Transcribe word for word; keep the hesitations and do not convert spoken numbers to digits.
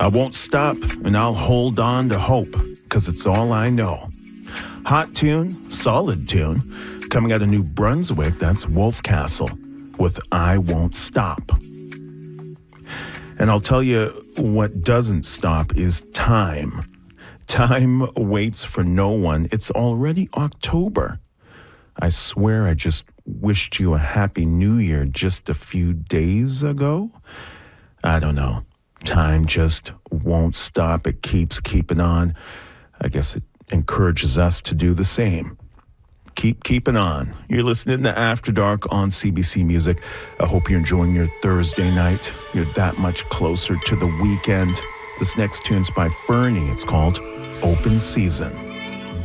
I won't stop, and I'll hold on to hope, because it's all I know. Hot tune, solid tune, coming out of New Brunswick, that's Wolfcastle, with I Won't Stop. And I'll tell you what doesn't stop is time. Time waits for no one. It's already October. I swear I just wished you a happy new year just a few days ago. I don't know. Time just won't stop. It keeps keeping on. I guess it encourages us to do the same. Keep keeping on. You're listening to After Dark on C B C Music. I hope you're enjoying your Thursday night. You're that much closer to the weekend. This next tune's by Fernie. It's called Open Season.